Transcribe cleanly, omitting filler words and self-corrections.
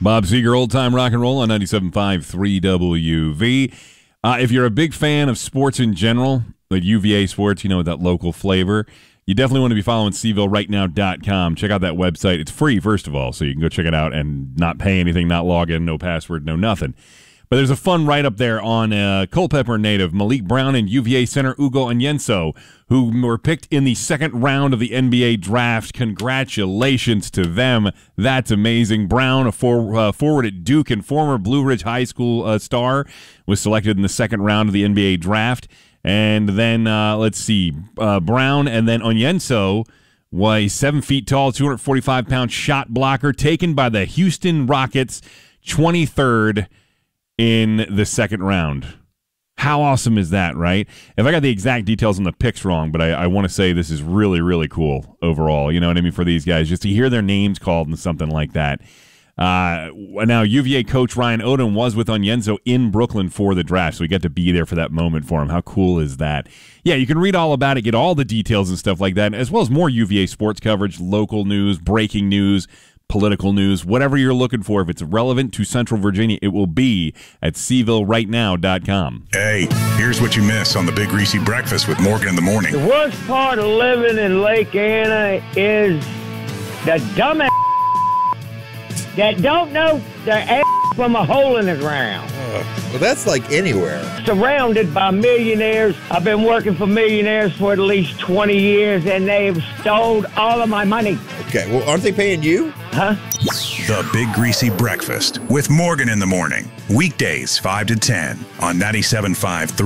Bob Seger, Old Time Rock and Roll on 97.5 3WV. If you're a big fan of sports in general, like UVA sports, with that local flavor, you definitely want to be following CvilleRightNow.com. Check out that website. It's free, first of all, so you can go check it out and not pay anything, not log in, no password, no nothing. But there's a fun write-up there on Culpeper native Malik Brown and UVA center Ugo Onyenso, who were picked in the second round of the NBA draft. Congratulations to them. That's amazing. Brown, a forward at Duke and former Blue Ridge High School star, was selected in the second round of the NBA draft. And then, Brown and then Onyenso was 7 feet tall, 245-pound shot blocker, taken by the Houston Rockets, 23rd in the second round. How awesome is that, right? If I got the exact details on the picks wrong, but I want to say this is really, really cool overall, you know what I mean, for these guys, just to hear their names called and something like that. Now, UVA coach Ryan Odom was with Onyenso in Brooklyn for the draft, so we got to be there for that moment for him. How cool is that? Yeah, you can read all about it, get all the details and stuff like that, as well as more UVA sports coverage, local news, breaking news, political news, whatever you're looking for. If it's relevant to Central Virginia, it will be at CvilleRightNow.com. Hey, here's what you miss on the Big Greasy Breakfast with Morgan in the Morning. The worst part of living in Lake Anna is the dumbass that don't know their ass from a hole in the ground. Well, that's like anywhere. Surrounded by millionaires. I've been working for millionaires for at least 20 years, and they've stole all of my money. Okay, well, aren't they paying you? Huh? The Big Greasy Breakfast with Morgan in the Morning. Weekdays 5 to 10 on 97.5